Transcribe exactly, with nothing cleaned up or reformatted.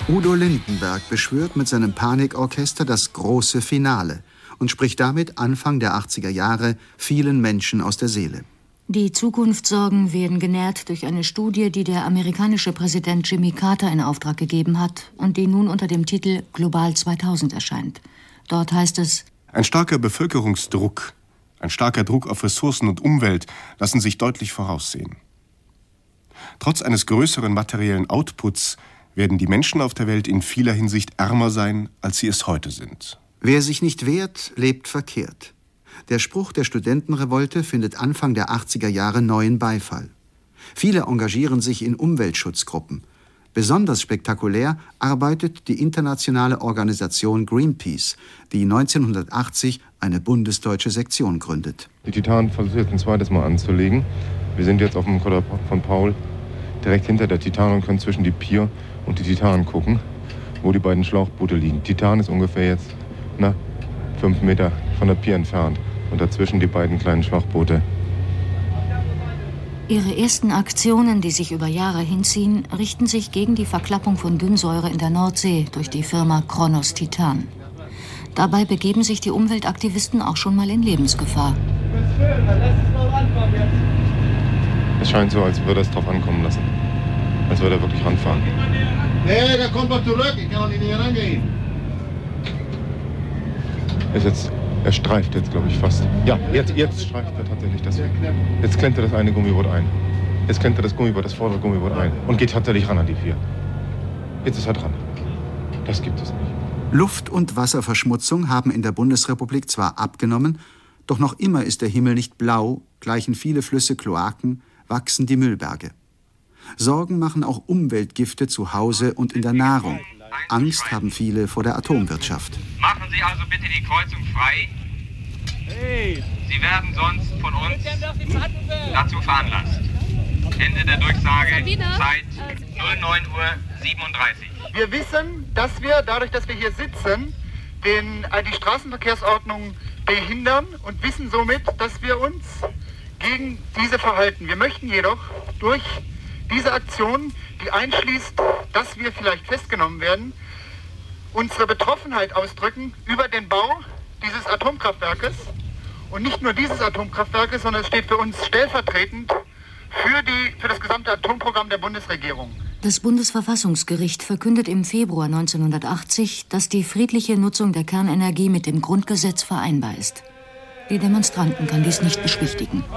Udo Lindenberg beschwört mit seinem Panikorchester das große Finale und spricht damit Anfang der achtziger Jahre vielen Menschen aus der Seele. Die Zukunftssorgen werden genährt durch eine Studie, die der amerikanische Präsident Jimmy Carter in Auftrag gegeben hat und die nun unter dem Titel Global zweitausend erscheint. Dort heißt es: Ein starker Bevölkerungsdruck, ein starker Druck auf Ressourcen und Umwelt lassen sich deutlich voraussehen. Trotz eines größeren materiellen Outputs werden die Menschen auf der Welt in vieler Hinsicht ärmer sein, als sie es heute sind. Wer sich nicht wehrt, lebt verkehrt. Der Spruch der Studentenrevolte findet Anfang der achtziger Jahre neuen Beifall. Viele engagieren sich in Umweltschutzgruppen. Besonders spektakulär arbeitet die internationale Organisation Greenpeace, die neunzehnhundertachtzig eine bundesdeutsche Sektion gründet. Die Titan versucht jetzt ein zweites Mal anzulegen. Wir sind jetzt auf dem Kutter von Paul, direkt hinter der Titan und können zwischen die Pier und die Titan gucken, wo die beiden Schlauchboote liegen. Titan ist ungefähr jetzt na, fünf Meter von der Pier entfernt und dazwischen die beiden kleinen Schlauchboote. Ihre ersten Aktionen, die sich über Jahre hinziehen, richten sich gegen die Verklappung von Dünnsäure in der Nordsee durch die Firma Kronos Titan. Dabei begeben sich die Umweltaktivisten auch schon mal in Lebensgefahr. Es scheint so, als würde es drauf ankommen lassen. Als würde er wirklich ranfahren. Nee, der kommt doch zurück. Ich kann doch nicht hier rangehen. Ist jetzt, er streift jetzt, glaube ich, fast. Ja, jetzt, jetzt streift er tatsächlich das. Jetzt klemmt er das eine Gummiboot ein. Jetzt klemmt er das Gummiboot, das vordere Gummiboot ein und geht tatsächlich ran an die vier. Jetzt ist er dran. Das gibt es nicht. Luft- und Wasserverschmutzung haben in der Bundesrepublik zwar abgenommen, doch noch immer ist der Himmel nicht blau, gleichen viele Flüsse Kloaken, wachsen die Müllberge. Sorgen machen auch Umweltgifte zu Hause und in der Nahrung. Angst haben viele vor der Atomwirtschaft. Machen Sie also bitte die Kreuzung frei. Sie werden sonst von uns dazu veranlasst. Ende der Durchsage, Zeit neun Uhr siebenunddreißig. Wir wissen, dass wir, dadurch, dass wir hier sitzen, den, die Straßenverkehrsordnung behindern und wissen somit, dass wir uns gegen diese verhalten. Wir möchten jedoch durch diese Aktion, die einschließt, dass wir vielleicht festgenommen werden, unsere Betroffenheit ausdrücken über den Bau dieses Atomkraftwerkes. Und nicht nur dieses Atomkraftwerkes, sondern es steht für uns stellvertretend für, die, für das gesamte Atomprogramm der Bundesregierung. Das Bundesverfassungsgericht verkündet im Februar neunzehnhundertachtzig, dass die friedliche Nutzung der Kernenergie mit dem Grundgesetz vereinbar ist. Die Demonstranten kann dies nicht beschwichtigen.